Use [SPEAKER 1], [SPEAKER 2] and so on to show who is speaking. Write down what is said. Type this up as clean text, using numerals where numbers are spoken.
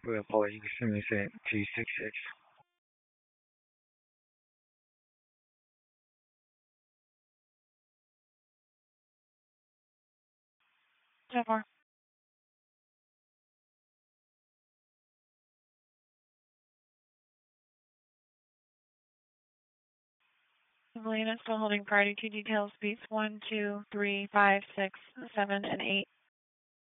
[SPEAKER 1] We're calling Sumisat 266.
[SPEAKER 2] Jennifer. Evelina still holding priority 2 details, beats 1, 2, 3, 5, 6, 7, and 8.